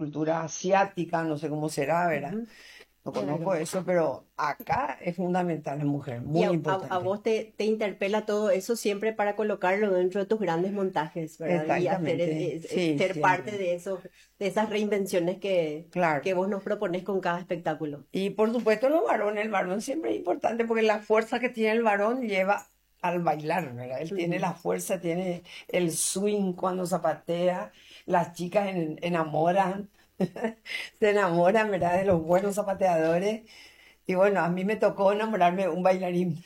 cultura asiática, no sé cómo será, ¿verdad? Ujú, No conozco claro. eso, pero acá es fundamental la mujer, Y muy a importante. vos te interpela todo eso siempre para colocarlo dentro de tus grandes montajes, ¿verdad? Y hacer, Exactamente, sí, ser parte siempre, de esos, de esas reinvenciones claro. que vos nos propones con cada espectáculo. Y por supuesto los varones, el varón siempre es importante porque la fuerza que tiene el varón lleva al bailar, ¿verdad? Él tiene Ujú. la fuerza, tiene el swing cuando zapatea, las chicas enamoran, se enamoran, ¿verdad? De los buenos zapateadores. Y bueno, a mí me tocó enamorarme de un bailarín,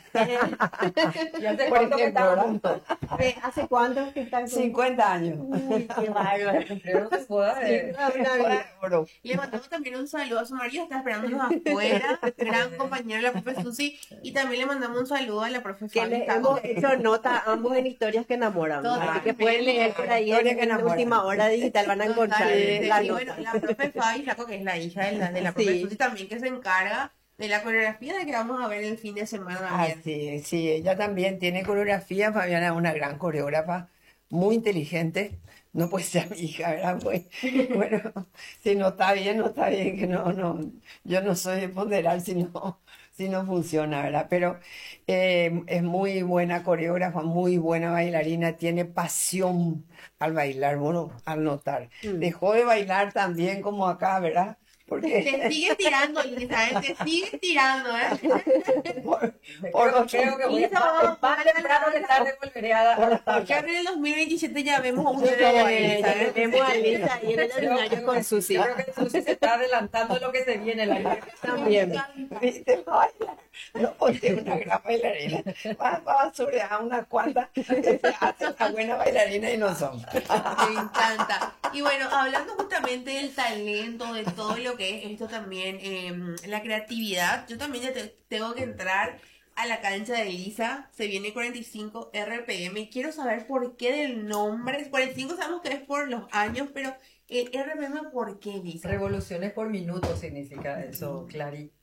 ¿Y hace por cuánto que ejemplo, están ¿verdad? juntos? ¿Hace cuánto que están juntos? 50 años. Uy, qué bárbaro. Cumplieron su boda Sí, de... toda una Boda vida. de oro. Le mandamos también un saludo a su marido, está esperándonos afuera, gran compañero la profe Susi, y también le mandamos un saludo a la profe Que Fabi. les hemos hecho nota ambos en historias que enamoran. Así que pueden leer por ahí Historia que en enamora. Última Hora Digital, van a encontrar Totalmente. la Y bueno, nota. la profe Fabi, Flaco, que es la hija de la profe Sí. Susi también, que se encarga de la coreografía de que vamos a ver el fin de semana también. Así es, sí, ella también tiene coreografía. Fabiana es una gran coreógrafa, muy inteligente. No puede ser mi hija, ¿verdad? Pues, bueno, si no está bien, no está bien, que yo no soy de ponderar si no funciona, ¿verdad? Pero es muy buena coreógrafa, muy buena bailarina, tiene pasión al bailar, bueno, al notar. Mm. Dejó de bailar también como acá, ¿verdad? Te Porque sigue tirando, Lisa, ¿eh? Te sigue tirando, ¿eh? por, por Creo, otro creo que voy Lisa, a... Más temprano que tarde volveré a las ya tablas. en el 2027 ya vemos un Yo nuevo sé, Lisa, ¿eh? Vemos a Lisa ahí en el escenario con Susi. Creo que Susi se está adelantando lo que se viene el año. También. ¿viste? Baila. No, porque es una gran bailarina. Va a sobrear unas cuantas que se hacen una buena bailarina y no son. Me encanta. Y bueno, hablando justamente del talento, de todo lo que es esto también, la creatividad, yo también ya tengo que entrar a la cancha de Lisa. Se viene 45 RPM y quiero saber por qué del nombre. 45 sabemos que es por los años, pero el RPM, ¿por qué, Lisa? Revoluciones por minuto significa eso, Clary,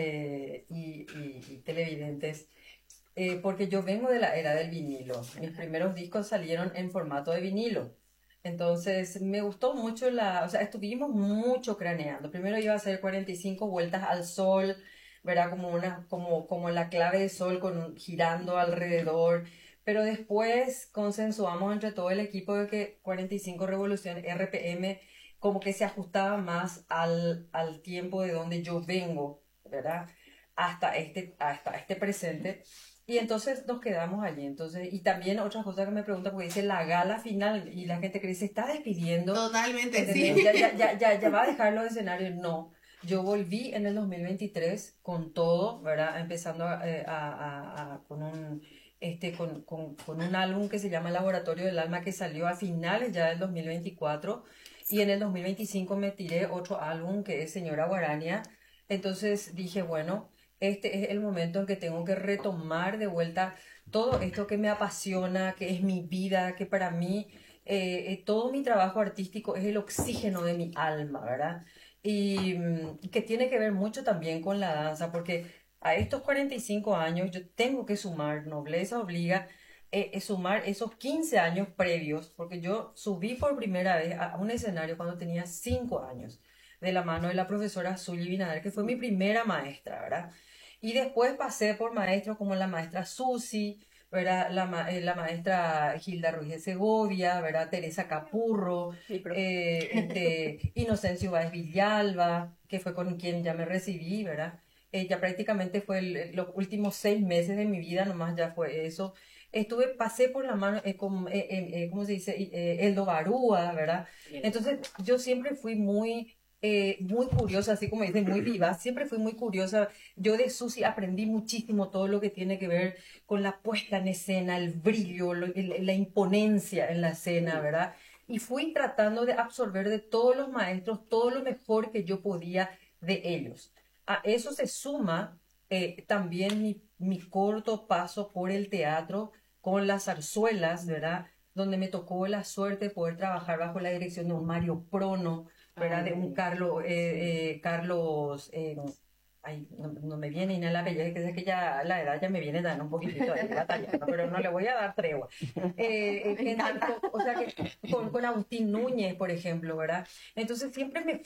y televidentes. Porque yo vengo de la era del vinilo. Mis primeros discos salieron en formato de vinilo. Entonces me gustó mucho o sea, estuvimos mucho craneando. Primero iba a hacer 45 vueltas al sol, ¿verdad? Como la clave de sol girando alrededor. Pero después consensuamos entre todo el equipo de que 45 revoluciones RPM como que se ajustaba más al tiempo de donde yo vengo, ¿verdad? Hasta este presente. Y entonces nos quedamos allí. Entonces, y también otra cosa que me pregunta, porque dice la gala final, y la gente cree, se está despidiendo, Totalmente, ¿entendés? sí. Ya va a dejar los escenarios. No, yo volví en el 2023 con todo, ¿verdad? Empezando con un álbum que se llama Laboratorio del Alma, que salió a finales ya del 2024, y en el 2025 me tiré otro álbum que es Señora Guarania. Entonces dije, bueno, este es el momento en que tengo que retomar de vuelta todo esto que me apasiona, que es mi vida, que para mí todo mi trabajo artístico es el oxígeno de mi alma, ¿verdad? Y que tiene que ver mucho también con la danza, porque a estos 45 años yo tengo que sumar, nobleza obliga, sumar esos 15 años previos, porque yo subí por primera vez a un escenario cuando tenía 5 años, de la mano de la profesora Zully Binader, que fue mi primera maestra, ¿verdad? Y después pasé por maestros como la maestra Susi, ¿verdad? La maestra Gilda Ruiz de Segovia, ¿verdad? Teresa Capurro, Mi profe. Inocencio Báez Villalba, que fue con quien ya me recibí, ¿verdad? Ya prácticamente fue los últimos 6 meses de mi vida, nomás ya fue eso. Pasé por la mano, ¿cómo se dice? Eldo Barúa, ¿verdad? Entonces, yo siempre fui muy curiosa, así como dice, muy viva, siempre fui muy curiosa. Yo de Susi aprendí muchísimo todo lo que tiene que ver con la puesta en escena, el brillo, la imponencia en la escena, ¿verdad? Y fui tratando de absorber de todos los maestros todo lo mejor que yo podía de ellos. A eso se suma también mi corto paso por el teatro con las zarzuelas, ¿verdad? Donde me tocó la suerte de poder trabajar bajo la dirección de un Mario Prono, ¿verdad? De un Carlos, ay, no me viene ni el apellido, que ya la edad ya me viene dando un poquitito ahí batallando, pero no le voy a dar tregua. O sea, que con Agustín Núñez, por ejemplo, ¿verdad? Entonces siempre me